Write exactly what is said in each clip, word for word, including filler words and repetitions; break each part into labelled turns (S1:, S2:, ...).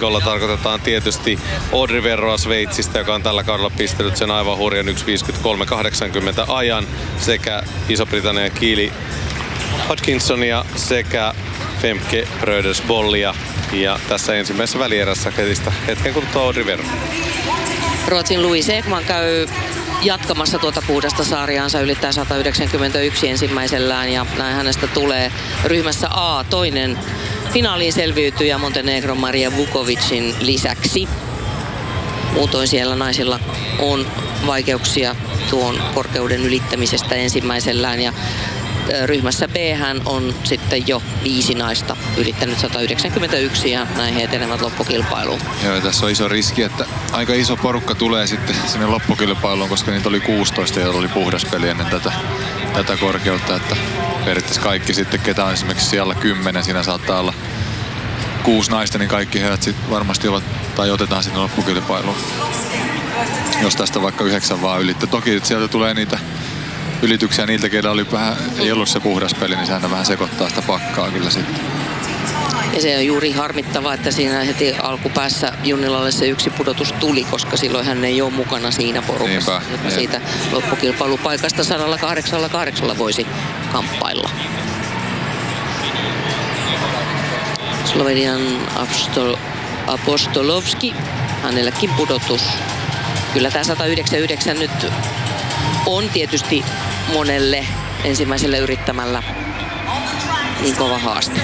S1: klassikolla tarkoitetaan tietysti Audrey Verroa Sveitsistä, joka on tällä kaudella pistänyt sen aivan hurjan yksi viisikymmentäkolme kahdeksankymmentä ajan, sekä Iso-Britannian Keely Hodkinsonia sekä Femke Brödersbollia. Ja tässä ensimmäisessä välierässä ketistä hetken kuluttua Audrey Verro.
S2: Ruotsin Louise Ekman käy jatkamassa tuota puhdasta sarjaansa, ylittää sata yhdeksänkymmentäyksi ensimmäisellään ja näin hänestä tulee ryhmässä A toinen finaaliin selviytyjä Montenegron Maria Vukovicin lisäksi. Muutoin siellä naisilla on vaikeuksia tuon korkeuden ylittämisestä ensimmäisellään ja ryhmässä B hän on sitten jo viisi naista ylittänyt sata yhdeksänkymmentäyksi ja näin he etenevät loppukilpailuun.
S3: Joo, tässä on iso riski, että aika iso porukka tulee sitten sinne loppukilpailuun, koska niitä oli kuusitoista ja oli puhdas peli ennen tätä, tätä korkeutta. Että periaatteessa kaikki sitten, ketä on esimerkiksi siellä kymmenen, siinä saattaa olla kuusi naista, niin kaikki heidät sitten varmasti ovat, tai otetaan sinne loppukilpailuun. Jos tästä vaikka yhdeksän vaan ylittää. Toki sieltä tulee niitä ylityksiä niiltä, keillä oli vähän, ei ollut se puhdas peli, niin sehän vähän sekoittaa sitä pakkaa kyllä sitten.
S2: Ja se on juuri harmittavaa, että siinä heti alkupäässä Junnilalle se yksi pudotus tuli, koska silloin hän ei ole mukana siinä porukassa, Niinpä, joka siitä loppukilpailupaikasta sata kahdeksankymmentäkahdeksan voisi kamppailla. Slovenian Apostol- Apostolovski, hänellekin pudotus. Kyllä tämä sata yhdeksänkymmentäyhdeksän nyt on tietysti monelle ensimmäisellä yrittämällä niin kova haaste.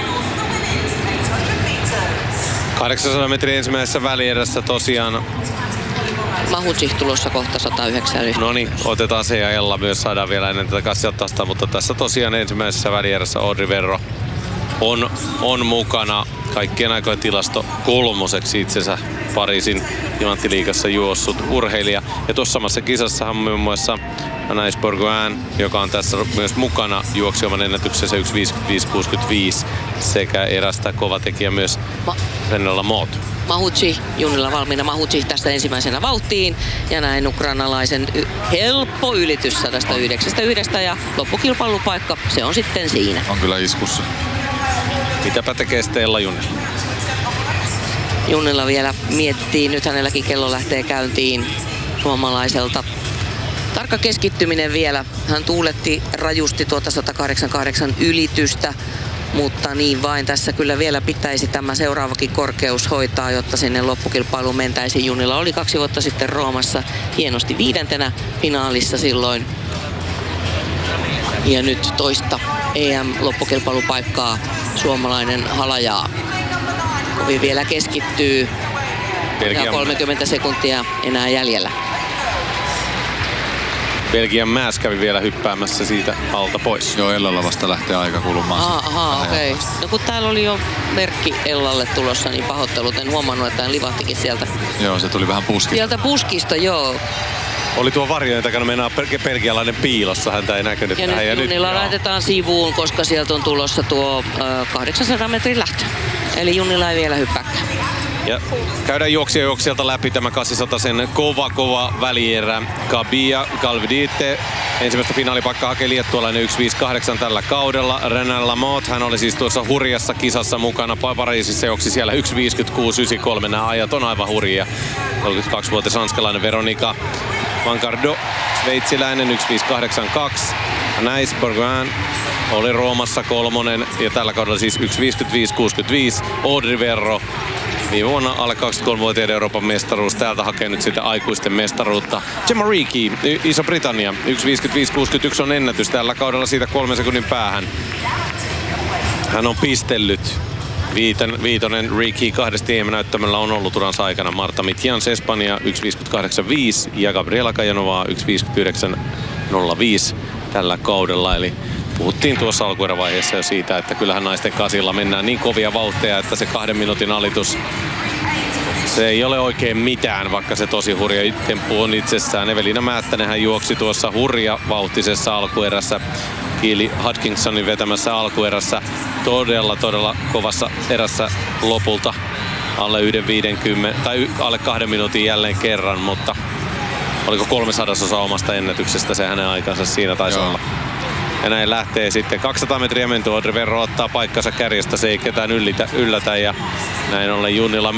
S1: kahdeksansadan metrin ensimmäisessä välierässä tosiaan.
S2: Mahutsi tulossa kohta sata yhdeksänkymmentä.
S1: No niin, otetaan se ja Ella myös saadaan vielä ennen tätä kassiotasta, mutta tässä tosiaan ensimmäisessä välierässä Audrey Verro on, on mukana kaikkien aikojen tilasto kolmoseksi itsensä Pariisin timanttiliigassa juossut urheilija. Ja tuossa samassa kisassahan muun muassa Anaïs Bourgoin, joka on tässä myös mukana, juoksi oman ennätyksensä yksi viisikymmentäviisi kuusikymmentäviisi sekä erästä kovatekijä myös Ma- René Lamotte.
S2: Mahutsi, Junnilla valmiina Mahutsi tästä ensimmäisenä vauhtiin ja näin ukrainalaisen y- helppo ylitys sata yhdeksänkymmentäyksi ja loppukilpailupaikka, se on sitten siinä.
S3: On kyllä iskussa.
S1: Mitäpä tekee sitten Ella Junnila?
S2: Junnila vielä miettii, nyt hänelläkin kello lähtee käyntiin suomalaiselta. Tarkka keskittyminen vielä. Hän tuuletti rajusti tuota sata kahdeksankymmentäkahdeksan ylitystä, mutta niin vain tässä kyllä vielä pitäisi tämä seuraavakin korkeus hoitaa, jotta sinne loppukilpailuun mentäisiin. Junnila oli kaksi vuotta sitten Roomassa hienosti viidentenä finaalissa silloin. Ja nyt toista E M-loppukilpailupaikkaa suomalainen halajaa. Kovin vielä keskittyy.
S1: Belgian.
S2: Ja kolmekymmentä sekuntia enää jäljellä.
S1: Belgian Mäs kävi vielä hyppäämässä siitä alta pois.
S3: Joo, Ellalla vasta lähtee aika kulumaan.
S2: Aha, aha okei. Okay. No kun täällä oli jo merkki Ellalle tulossa, niin pahoittelut. En huomannut, että hän livahtikin sieltä.
S3: Joo, se tuli vähän puskista.
S2: Sieltä puskista, joo.
S1: Oli tuo varjojen takana mennään belgialainen piilossa, häntä ei näkynyt.
S2: Ja
S1: tähän.
S2: nyt Junnila laitetaan sivuun, koska sieltä on tulossa tuo äh, kahdeksansadan metrin lähtö. Eli Junnila ei vielä hyppääkään.
S1: Ja käydään juoksija juoksijalta läpi tämä kaksisatasen kova kova välierä. Gabia Galvidite ensimmäistä finaalipaikkaa hakee liettualainen yksi viisikymmentäkahdeksan tällä kaudella. René Lamotte, hän oli siis tuossa hurjassa kisassa mukana. Pariisissa juoksi siellä yksi viisikymmentäkuusi yhdeksänkymmentäkolme. Nämä ajat on aivan hurjia. kolmekymmentäkaksivuotias ranskalainen Veronika Vancardo, sveitsiläinen yksi viisikymmentäkahdeksan kaksi. Anaïs Bourgoin oli Roomassa kolmonen ja tällä kaudella siis yksi viisikymmentäviisi kuusikymmentäviisi. Audrey Verro viime vuonna alle kaksikymmentäkolmevuotiaiden Euroopan mestaruus. Täältä hakee nyt sitten aikuisten mestaruutta. Gemma Reekie, Iso-Britannia. yksi viisikymmentäviisi kuusikymmentäyksi on ennätys tällä kaudella siitä kolmen sekunnin päähän. Hän on pistellyt. Viiten, viitonen Reekie kahdesti E M-näyttämällä on ollut uransa aikana. Marta Mitjans Espanja yksi viisikymmentäkahdeksan viisi ja Gabriela Kajanova yksi viisikymmentäyhdeksän nolla viisi tällä kaudella. Eli puhuttiin tuossa alkuerävaiheessa jo siitä, että kyllähän naisten kasilla mennään niin kovia vauhteja, että se kahden minuutin alitus, se ei ole oikein mitään, vaikka se tosi hurja temppu on itsessään. Evelina Määttänenhän juoksi tuossa hurja vauhtisessa alkuerässä. Keely Hodkinsonin vetämässä alkuerässä todella, todella kovassa erässä lopulta alle yhden viidenkymmenen tai alle kahden minuutin jälleen kerran, mutta oliko kolme sadasosa omasta ennätyksestä se hänen aikansa siinä taisi olla. Ja näin lähtee sitten kaksisataa metriä menty. Audrey Verro ottaa paikkansa kärjestä, se ei ketään yllitä, yllätä ja näin ollen Junnila